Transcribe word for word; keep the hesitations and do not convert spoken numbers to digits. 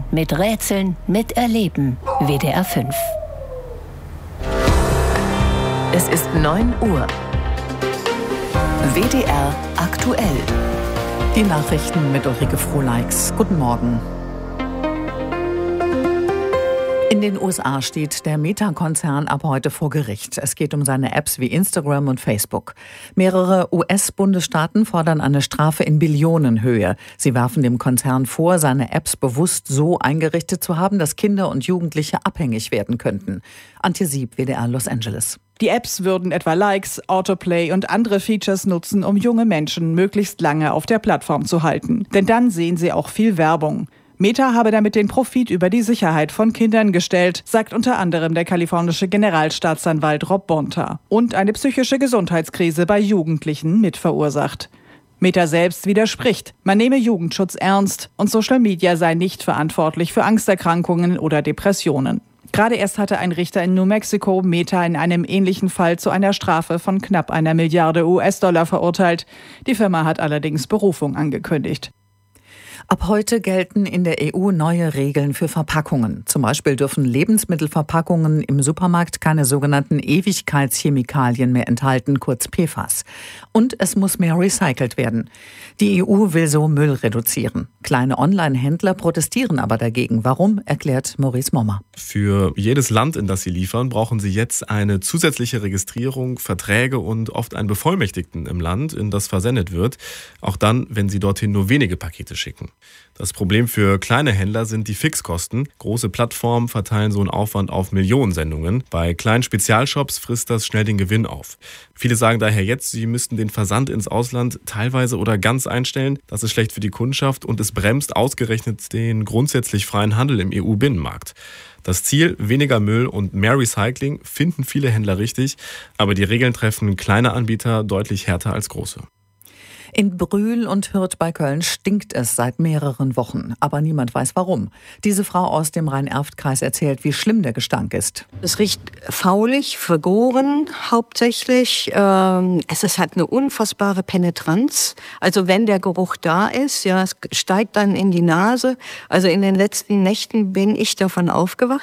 mit Rätseln, mit Erleben. W D R fünf. Es ist neun Uhr. W D R aktuell. Die Nachrichten mit Ulrike Frohleix. Guten Morgen. In den U S A steht der Meta-Konzern ab heute vor Gericht. Es geht um seine Apps wie Instagram und Facebook. Mehrere U S-Bundesstaaten fordern eine Strafe in Billionenhöhe. Sie werfen dem Konzern vor, seine Apps bewusst so eingerichtet zu haben, dass Kinder und Jugendliche abhängig werden könnten. Antje Sieb, W D R Los Angeles. Die Apps würden etwa Likes, Autoplay und andere Features nutzen, um junge Menschen möglichst lange auf der Plattform zu halten. Denn dann sehen sie auch viel Werbung. Meta habe damit den Profit über die Sicherheit von Kindern gestellt, sagt unter anderem der kalifornische Generalstaatsanwalt Rob Bonta. Und eine psychische Gesundheitskrise bei Jugendlichen mitverursacht. Meta selbst widerspricht, man nehme Jugendschutz ernst und Social Media sei nicht verantwortlich für Angsterkrankungen oder Depressionen. Gerade erst hatte ein Richter in New Mexico Meta in einem ähnlichen Fall zu einer Strafe von knapp einer Milliarde U S-Dollar verurteilt. Die Firma hat allerdings Berufung angekündigt. Ab heute gelten in der E U neue Regeln für Verpackungen. Zum Beispiel dürfen Lebensmittelverpackungen im Supermarkt keine sogenannten Ewigkeitschemikalien mehr enthalten, kurz P F A S. Und es muss mehr recycelt werden. Die E U will so Müll reduzieren. Kleine Online-Händler protestieren aber dagegen. Warum, erklärt Maurice Mommer. Für jedes Land, in das sie liefern, brauchen sie jetzt eine zusätzliche Registrierung, Verträge und oft einen Bevollmächtigten im Land, in das versendet wird. Auch dann, wenn sie dorthin nur wenige Pakete schicken. Das Problem für kleine Händler sind die Fixkosten. Große Plattformen verteilen so einen Aufwand auf Millionen Sendungen. Bei kleinen Spezialshops frisst das schnell den Gewinn auf. Viele sagen daher jetzt, sie müssten den Versand ins Ausland teilweise oder ganz einstellen. Das ist schlecht für die Kundschaft und es bremst ausgerechnet den grundsätzlich freien Handel im E U-Binnenmarkt. Das Ziel, weniger Müll und mehr Recycling, finden viele Händler richtig, aber die Regeln treffen kleine Anbieter deutlich härter als große. In Brühl und Hürth bei Köln stinkt es seit mehreren Wochen. Aber niemand weiß warum. Diese Frau aus dem Rhein-Erft-Kreis erzählt, wie schlimm der Gestank ist. Es riecht faulig, vergoren hauptsächlich. Ähm, es ist halt eine unfassbare Penetranz. Also wenn der Geruch da ist, ja, es steigt dann in die Nase. Also in den letzten Nächten bin ich davon aufgewacht.